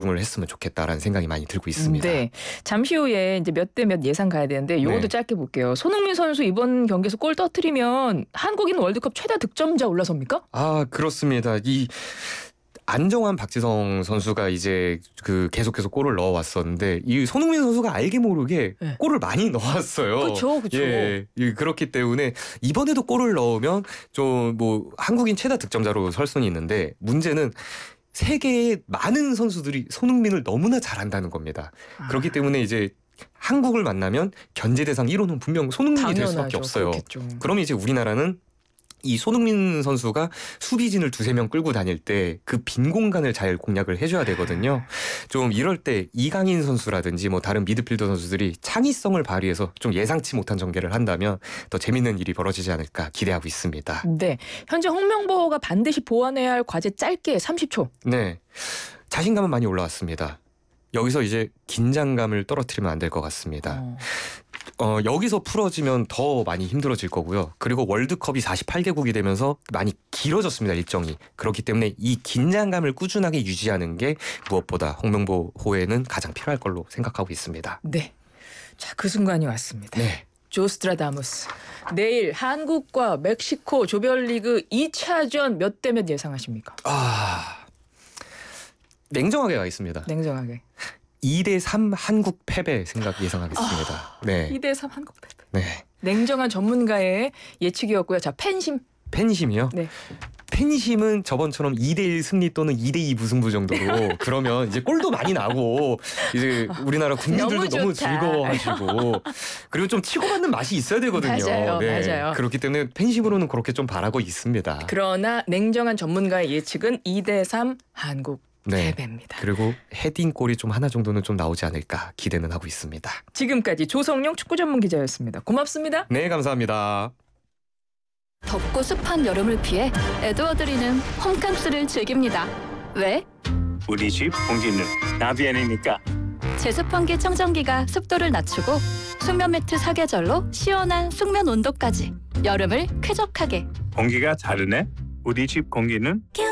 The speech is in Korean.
을 했으면 좋겠다라는 생각이 많이 들고 있습니다. 네. 잠시 후에 이제 몇 대 몇 예상 가야 되는데 이것도 네. 짧게 볼게요. 손흥민 선수 이번 경기에서 골 터뜨리면 한국인 월드컵 최다 득점자 올라섭니까? 아, 그렇습니다. 이 안정환 박지성 선수가 이제 계속해서 골을 넣어왔었는데 이 손흥민 선수가 알게 모르게 네. 골을 많이 넣었어요. 그렇죠. 예, 그렇기 때문에 이번에도 골을 넣으면 좀 뭐 한국인 최다 득점자로 설 수는 있는데 문제는 세계의 많은 선수들이 손흥민을 너무나 잘한다는 겁니다. 그렇기 때문에 이제 한국을 만나면 견제 대상 1호는 분명 손흥민이 될 수밖에 없어요. 그렇겠죠. 그럼 이제 우리나라는 이 손흥민 선수가 수비진을 두세 명 끌고 다닐 때 그 빈 공간을 잘 공략을 해줘야 되거든요. 좀 이럴 때 이강인 선수라든지 뭐 다른 미드필더 선수들이 창의성을 발휘해서 좀 예상치 못한 전개를 한다면 더 재밌는 일이 벌어지지 않을까 기대하고 있습니다. 네. 현재 홍명보가 반드시 보완해야 할 과제 짧게 30초. 네. 자신감은 많이 올라왔습니다. 여기서 이제 긴장감을 떨어뜨리면 안 될 것 같습니다. 여기서 풀어지면 더 많이 힘들어질 거고요. 그리고 월드컵이 48개국이 되면서 많이 길어졌습니다, 일정이. 그렇기 때문에 이 긴장감을 꾸준하게 유지하는 게 무엇보다 홍명보 호에는 가장 필요할 걸로 생각하고 있습니다. 네. 자, 그 순간이 왔습니다. 네. 조스트라다무스. 내일 한국과 멕시코 조별리그 2차전 몇 대 몇 예상하십니까? 냉정하게 가겠습니다. 냉정하게. 2대3 한국 패배 생각 예상하겠습니다. 네. 2대3 한국 패배. 네. 냉정한 전문가의 예측이었고요. 자, 팬심. 팬심이요? 네. 팬심은 저번처럼 2대1 승리 또는 2대2 무승부 정도로 그러면 이제 골도 많이 나고 이제 우리나라 국민들도 너무 즐거워하시고 그리고 좀 치고받는 맛이 있어야 되거든요. 맞아요. 맞아요. 그렇기 때문에 팬심으로는 그렇게 좀 바라고 있습니다. 그러나 냉정한 전문가의 예측은 2대3 한국 패배입니다. 그리고 헤딩골이 좀 하나 정도는 좀 나오지 않을까 기대는 하고 있습니다. 지금까지 조성용 축구 전문 기자였습니다. 고맙습니다. 네, 감사합니다. 덥고 습한 여름을 피해 에드워드리는 홈캠스를 즐깁니다. 왜? 우리 집 공기는 나비엔이니까. 제습환기 청정기가 습도를 낮추고 숙면 매트 사계절로 시원한 숙면 온도까지 여름을 쾌적하게. 공기가 다르네. 우리 집 공기는